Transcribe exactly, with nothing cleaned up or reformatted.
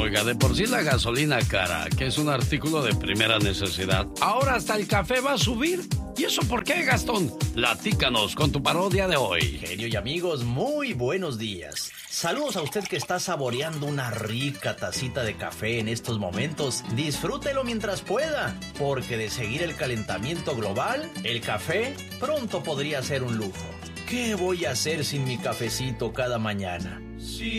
Oiga, de por sí la gasolina cara, que es un artículo de primera necesidad, ahora hasta el café va a subir. ¿Y eso por qué, Gastón? Platícanos con tu parodia de hoy. Genio y amigos, muy buenos días. Saludos a usted que está saboreando una rica tacita de café en estos momentos. Disfrútelo mientras pueda, porque de seguir el calentamiento global, el café pronto podría ser un lujo. ¿Qué voy a hacer sin mi cafecito cada mañana? Sí.